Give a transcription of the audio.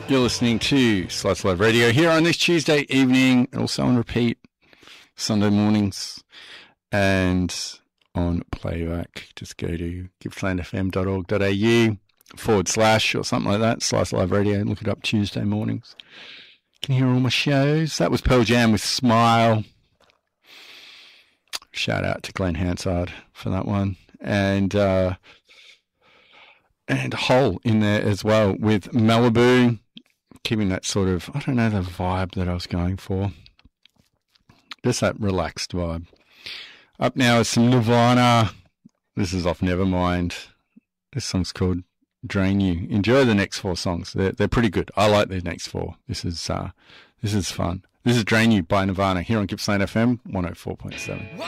You're listening to Slice Live Radio here on this Tuesday evening, also on repeat Sunday mornings and on playback. Just go to gippslandfm.org.au / or something like that, Slice Live Radio, and look it up Tuesday mornings. You can hear all my shows. That was Pearl Jam with Smile. Shout out to Glenn Hansard for that one. And Hole in there as well with Malibu. Keeping that sort of, I don't know, the vibe that I was going for. Just that relaxed vibe. Up now is some Nirvana. This is off Nevermind. This song's called Drain You. Enjoy the next 4 songs. They're pretty good. I like the next 4. This is fun. This is Drain You by Nirvana here on Gippsland FM 104.7.